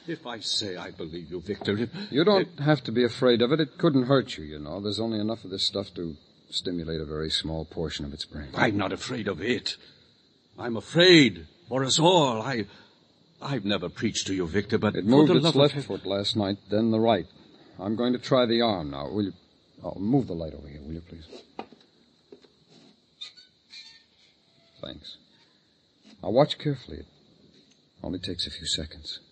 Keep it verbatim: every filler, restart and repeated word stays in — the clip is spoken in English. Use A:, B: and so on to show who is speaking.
A: If I say I believe you, Victor... If,
B: you don't
A: if...
B: have to be afraid of it. It couldn't hurt you, you know. There's only enough of this stuff to stimulate a very small portion of its brain.
A: I'm not afraid of it. I'm afraid for us all. I... I've never preached to you, Victor, but...
B: It moved
A: its
B: left
A: of...
B: foot last night, then the right. I'm going to try the arm now. Will you... Oh, move the light over here, will you, please? Thanks. Now, watch carefully. It only takes a few seconds.